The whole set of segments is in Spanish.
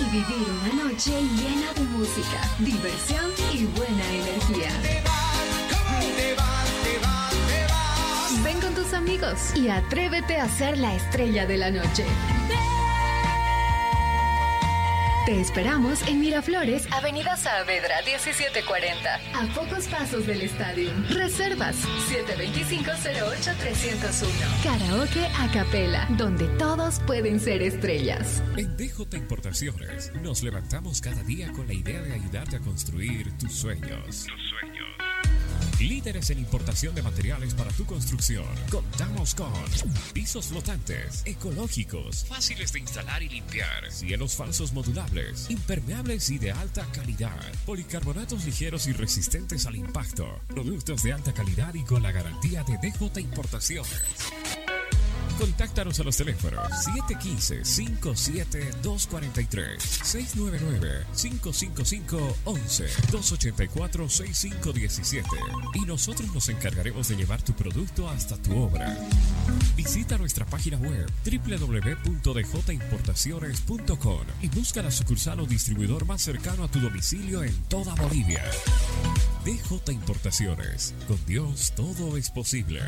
vivir una noche llena de música, diversión y buena energía. Ven con tus amigos y atrévete a ser la estrella de la noche. Te esperamos en Miraflores, Avenida Saavedra 1740, a pocos pasos del estadio. Reservas 725-08-301. Karaoke a capela, donde todos pueden ser estrellas. En DJ Importaciones nos levantamos cada día con la idea de ayudarte a construir tus sueños. Líderes en importación de materiales para tu construcción. Contamos con pisos flotantes, ecológicos, fáciles de instalar y limpiar, cielos falsos modulables, impermeables y de alta calidad, policarbonatos ligeros y resistentes al impacto, productos de alta calidad y con la garantía de DJ Importaciones. Contáctanos a los teléfonos 715-57-243, 699-555-11, 284-6517 y nosotros nos encargaremos de llevar tu producto hasta tu obra. Visita nuestra página web www.djimportaciones.com y busca la sucursal o distribuidor más cercano a tu domicilio en toda Bolivia. DJ Importaciones, con Dios todo es posible.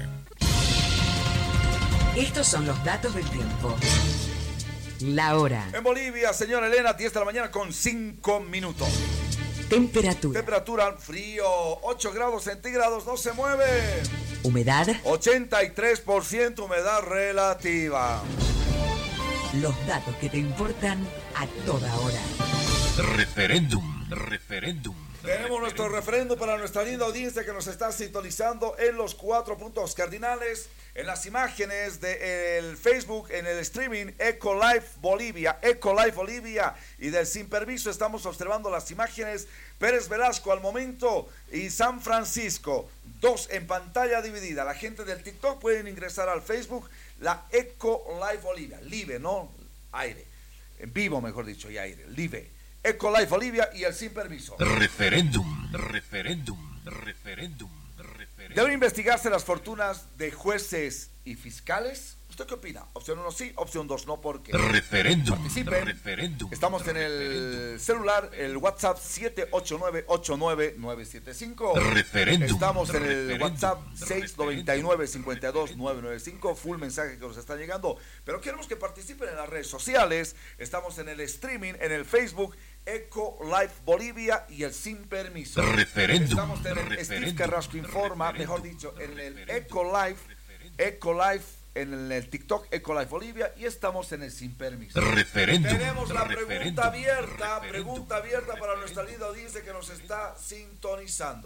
Estos son los datos del tiempo. La hora. En Bolivia, señora Elena, 10 de la mañana con 5 minutos. Temperatura. Temperatura, frío, 8 grados centígrados, no se mueve. Humedad. 83% humedad relativa. Los datos que te importan a toda hora. Referéndum. Tenemos nuestro referéndum para nuestra linda audiencia que nos está sintonizando en los 4 puntos cardinales, en las imágenes del Facebook, en el streaming Ecolife Bolivia y del Sin Permiso. Estamos observando las imágenes. Pérez Velasco al momento y San Francisco, 2 en pantalla dividida. La gente del TikTok pueden ingresar al Facebook, la Ecolife Bolivia, live, no aire, en vivo mejor dicho, y aire, live. Ecolife Bolivia y el Sin Permiso. Referéndum. ¿Deben investigarse las fortunas de jueces y fiscales? ¿Usted qué opina? Opción 1 sí, opción 2 no, porque participen. Estamos en el celular, el WhatsApp 789-89975. Estamos en el WhatsApp 699-52995. Full mensaje que nos están llegando. Pero queremos que participen en las redes sociales. Estamos en el streaming, en el Facebook Ecolife Bolivia y el Sin Permiso. Estamos en el Steve Carrasco Informa, mejor dicho, en el Ecolife, en el TikTok Ecolife Bolivia, y estamos en el Sin Permiso. Tenemos la pregunta abierta para nuestra linda audiencia que nos está sintonizando.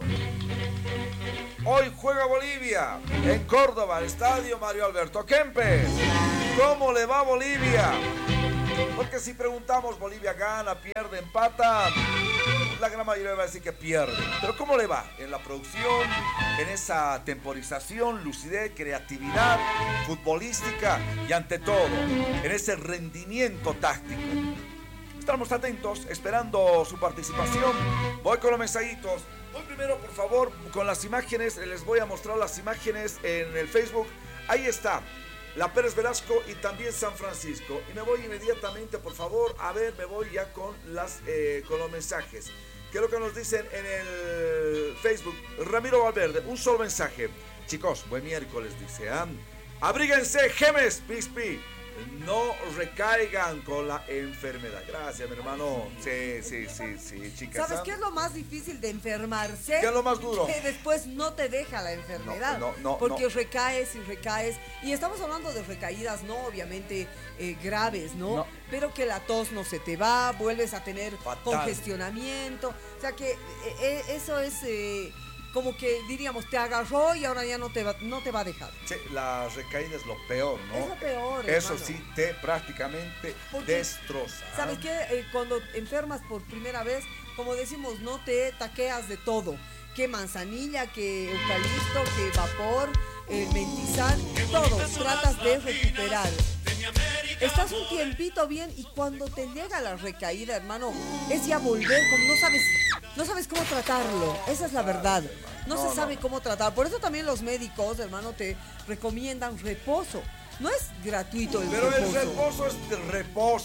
Hoy juega Bolivia en Córdoba, el estadio Mario Alberto Kempes. ¿Cómo le va Bolivia? Porque si preguntamos Bolivia gana, pierde, empata, la gran mayoría va a decir que pierde. Pero ¿cómo le va en la producción, en esa temporización, lucidez, creatividad futbolística y ante todo en ese rendimiento táctico? Estamos atentos, esperando su participación. Voy con los mensajitos. Voy primero, por favor, con las imágenes. Les voy a mostrar las imágenes en el Facebook. Ahí está la Pérez Velasco y también San Francisco. Y me voy inmediatamente, por favor, a ver, me voy ya con los mensajes. ¿Qué es lo que nos dicen en el Facebook? Ramiro Valverde, un solo mensaje. Chicos, buen miércoles, dice. Abríguense, gemes, pispi. No recaigan con la enfermedad. Gracias, mi hermano. Sí, chicas. ¿Sabes qué es lo más difícil de enfermarse? ¿Qué es lo más duro? Que después no te deja la enfermedad. Porque recaes y recaes. Y estamos hablando de recaídas, no obviamente graves, ¿no? Pero que la tos no se te va, vuelves a tener congestionamiento. O sea que eso es... como que diríamos, te agarró y ahora ya no te va a dejar. Sí, la recaída es lo peor, ¿no? Es lo peor, eso hermano. Sí te prácticamente destroza. ¿Sabes qué? Cuando enfermas por primera vez, como decimos, no te taqueas de todo. Que manzanilla, que eucalipto, que vapor, mentizal, todo. Tratas de recuperar. Estás un tiempito bien y cuando te llega la recaída, hermano, es ya volver, como no sabes cómo tratarlo. Esa es la verdad. No se sabe cómo tratar. Por eso también los médicos, hermano, te recomiendan reposo. No es gratuito el reposo. Pero el reposo es el reposo.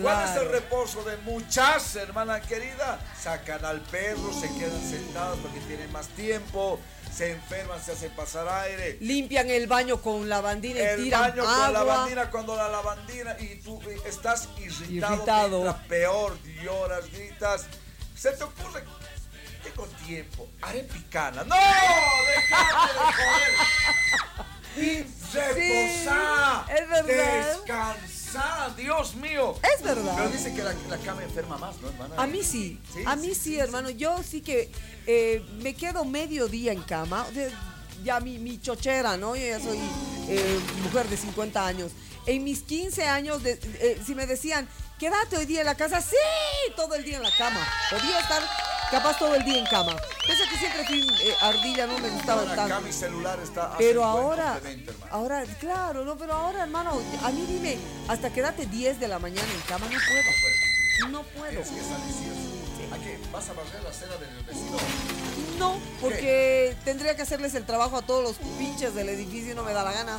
¿Cuál es el reposo de muchas, hermana querida? Sacan al perro, se quedan sentados porque tienen más tiempo, se enferman, se hacen pasar aire. Limpian el baño con lavandina y tiran agua. El baño con lavandina, cuando la lavandina y tú estás irritado. Peor, lloras, gritas. Se te ocurre, tengo tiempo, haré picana. ¡No! ¡Déjate de joder! ¡Reposá! Sí, es verdad. ¡Descansa! ¡Dios mío! Es verdad. Pero dice que la cama enferma más, ¿no, hermana? A mí sí. A mí sí, hermano. Yo sí que me quedo medio día en cama. Ya mi chochera, ¿no? Yo ya soy mujer de 50 años. En mis 15 años, si me decían, quédate hoy día en la casa, ¡sí! Todo el día en la cama. Podía estar capaz todo el día en cama. Pese a que siempre fui ardilla, no me gustaba tanto. Acá mi celular está... Pero ahora, claro, no, pero ahora, hermano, a mí dime, hasta quédate 10 de la mañana en cama, no puedo. No puedo. Tienes que salir sí o sí. ¿A qué? ¿Vas a barrer la acera del vecino? No, porque tendría que hacerles el trabajo a todos los pinches del edificio y no me da la gana.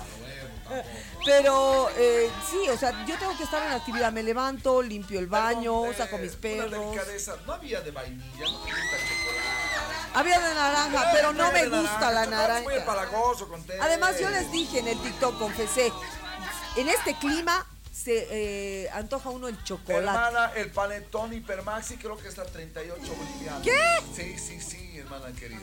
Pero sí, o sea, yo tengo que estar en actividad. Me levanto, limpio el baño, saco mis perros. Una delicadeza. No había de vainilla, no me gusta el chocolate. Había de naranja, pero no me gusta la naranja. Muy empalagoso con té. Además, yo les dije en el TikTok, confesé, en este clima se antoja uno el chocolate. Hermana, el panetón Hipermaxi creo que está 38 bolivianos. ¿Qué? Sí, hermana querida.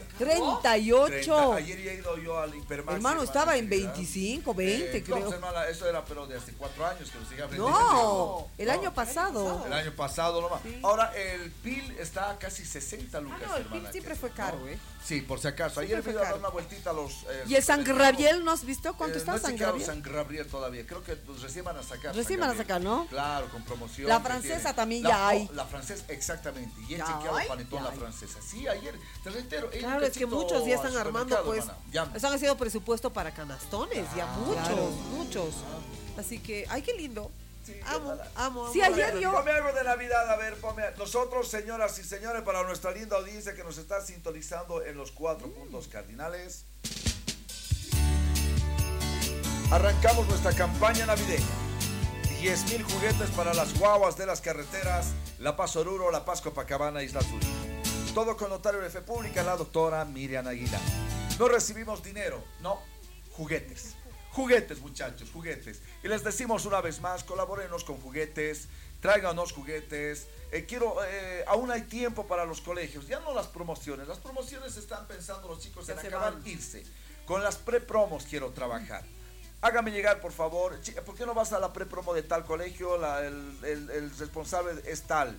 38. Ayer he ido yo al Hipermaxi. Hermano, estaba en 25, 20 creo. No, hermana, eso era pero de hace 4 años que lo siga vendiendo. No, el año pasado. El año pasado nomás. Sí. Ahora el pil está a casi 60 lucas, no, el hermana. pil siempre fue caro, Sí, por si acaso. Ayer fui a dar una vueltita a los... ¿Y el San Gabriel no has visto? ¿Cuánto está no San Gabriel? San Gabriel todavía. Creo que recién van a sacar. Recién van a sacar, ¿no? Claro, con promoción. La francesa también ya hay. La francesa, exactamente. Y he chequeado panetón la francesa. Sí, ayer, te reitero. Claro, es que muchos ya están armando, pues. Están haciendo presupuesto para canastones, ya muchos. Así que, ay, qué lindo. Sí, amo. Sí, ayer yo... Ponme algo de Navidad, a ver, nosotros, señoras y señores, para nuestra linda audiencia que nos está sintonizando en los 4 puntos cardinales, arrancamos nuestra campaña navideña. 10,000 juguetes para las guaguas de las carreteras La Paz Oruro, La Paz Copacabana, Isla Sur. Todo con notario de fe pública, la doctora Miriam Aguilar. No recibimos dinero, no, juguetes. Juguetes, muchachos, juguetes. Y les decimos una vez más, colaborenos con juguetes, tráiganos juguetes. Aún hay tiempo para los colegios, ya no las promociones. Las promociones están pensando los chicos en acabar, irse. Con las pre-promos quiero trabajar. Hágame llegar, por favor. ¿Por qué no vas a la pre-promo de tal colegio? El responsable es tal.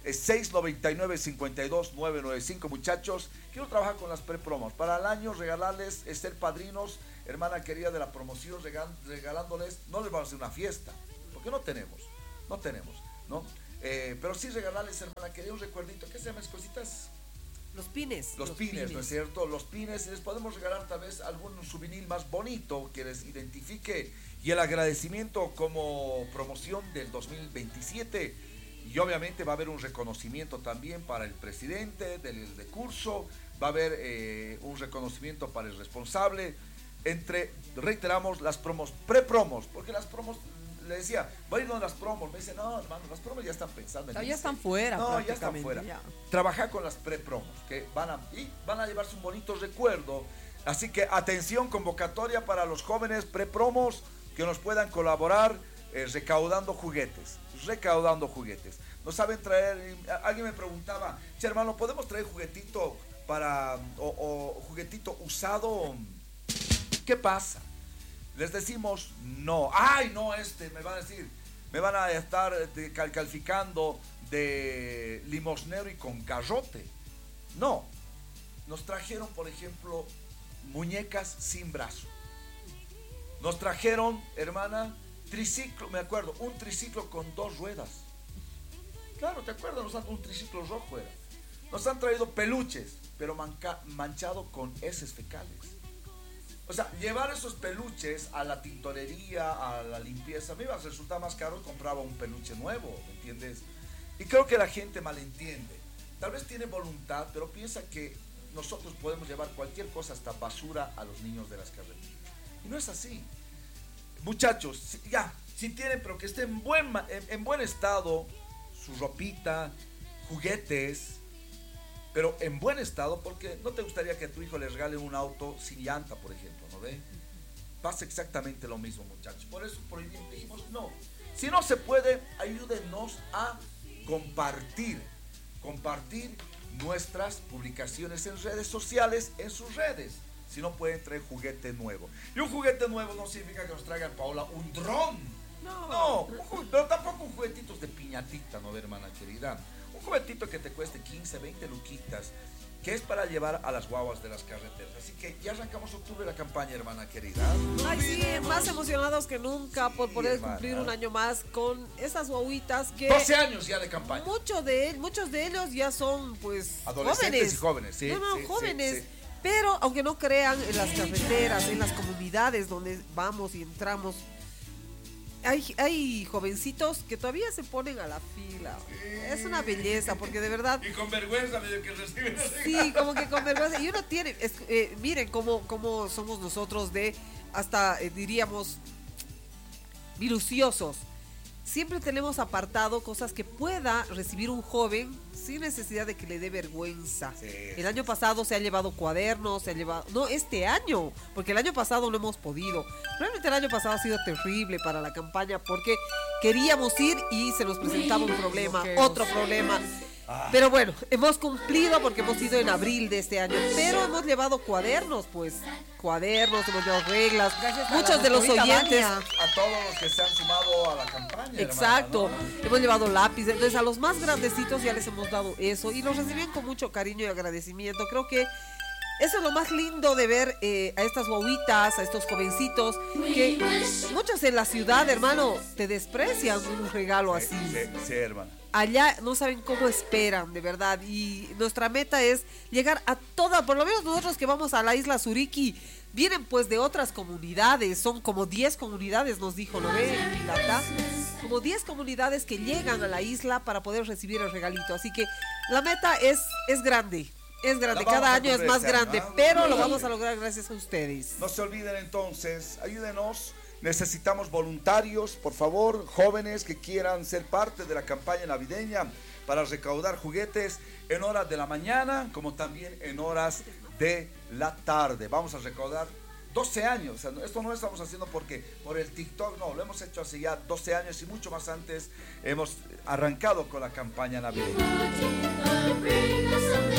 699-52-995, muchachos. Quiero trabajar con las pre-promos. Para el año regalarles, ser padrinos, hermana querida de la promoción, regalándoles, no les vamos a hacer una fiesta, porque no tenemos, ¿no? Pero sí regalarles, hermana querida, un recuerdito. ¿Qué se llaman esas cositas? Los pines. Los pines, ¿no es cierto? Los pines, y les podemos regalar tal vez algún souvenir más bonito que les identifique, y el agradecimiento como promoción del 2027. Y obviamente va a haber un reconocimiento también para el presidente del curso, va a haber un reconocimiento para el responsable, reiteramos, las promos, pre-promos, porque las promos, le decía, voy a ir a las promos, me dice, no, hermano, las promos ya están pensando en ya están fuera. No, ya están fuera. Ya. Trabajar con las pre-promos, que van a llevarse un bonito recuerdo. Así que atención, convocatoria para los jóvenes pre-promos que nos puedan colaborar recaudando juguetes. No saben traer, alguien me preguntaba, che, hermano, ¿podemos traer juguetito o juguetito usado? ¿Qué pasa? Les decimos no. ¡Ay, no! Me van a estar calificando de limosnero y con garrote. No. Nos trajeron, por ejemplo, muñecas sin brazo. Nos trajeron, hermana, triciclo, me acuerdo, un triciclo con 2 ruedas. Claro, ¿te acuerdas? Un triciclo rojo era. Nos han traído peluches, pero manchado con heces fecales. O sea, llevar esos peluches a la tintorería, a la limpieza, me iba a resultar más caro y compraba un peluche nuevo, ¿me entiendes? Y creo que la gente malentiende. Tal vez tiene voluntad, pero piensa que nosotros podemos llevar cualquier cosa, hasta basura, a los niños de las carreteras. Y no es así. Muchachos, ya, Si tienen, pero que esté en buen estado, su ropita, juguetes, pero en buen estado, porque no te gustaría que a tu hijo le regale un auto sin llanta, por ejemplo, ¿no ve? Pasa exactamente lo mismo, muchachos. Por eso prohibimos, dijimos no. Si no se puede, ayúdenos a compartir nuestras publicaciones en redes sociales, en sus redes. Si no pueden traer juguete nuevo. Y un juguete nuevo no significa que nos traigan, Paola, un dron. No, pero tampoco un juguetitos de piñatita, ¿no, hermana querida? Un juguetito que te cueste 15, 20 luquitas, que es para llevar a las guaguas de las carreteras. Así que ya arrancamos octubre la campaña, hermana querida. Ay, sí, más emocionados que nunca por poder hermana, cumplir un año más con esas guaguitas que... 12 años ya de campaña. Muchos de ellos ya son, pues, adolescentes y jóvenes, sí. No, sí, jóvenes. sí. Pero, aunque no crean, en las carreteras, en las comunidades donde vamos y entramos, hay jovencitos que todavía se ponen a la fila. Es una belleza, porque de verdad... Y con vergüenza medio que reciben. Sí, como que con vergüenza. Y uno tiene... miren cómo somos nosotros de... Hasta, diríamos, minuciosos. Siempre tenemos apartado cosas que pueda recibir un joven sin necesidad de que le dé vergüenza. Sí, el año pasado se ha llevado cuadernos, no, este año, porque el año pasado no hemos podido. Realmente el año pasado ha sido terrible para la campaña porque queríamos ir y se nos presentaba un problema, otro problema. Pero bueno, hemos cumplido porque hemos ido en abril de este año, pero hemos llevado cuadernos, hemos llevado reglas. Muchos de los oyentes... A todos los que se han sumado a la campaña. Exacto, hermana, ¿no? hemos llevado lápices, entonces a los más grandecitos ya les hemos dado eso y los reciben con mucho cariño y agradecimiento. Creo que eso es lo más lindo de ver a estas guaguitas, a estos jovencitos, que muchos en la ciudad, hermano, te desprecian un regalo así. Sí, hermano. Allá no saben cómo esperan, de verdad, y nuestra meta es llegar a por lo menos nosotros que vamos a la isla Suriki, vienen pues de otras comunidades, son como 10 comunidades, nos dijo, ¿no ve? Pilata, como 10 comunidades que llegan a la isla para poder recibir el regalito, así que la meta es grande. Es grande, cada año es más grande, pero lo vamos a lograr gracias a ustedes. No se olviden entonces, ayúdenos. Necesitamos voluntarios, por favor, jóvenes que quieran ser parte de la campaña navideña para recaudar juguetes en horas de la mañana como también en horas de la tarde. Vamos a recaudar 12 años. O sea, esto no lo estamos haciendo porque por el TikTok, no, lo hemos hecho hace ya 12 años y mucho más antes hemos arrancado con la campaña navideña.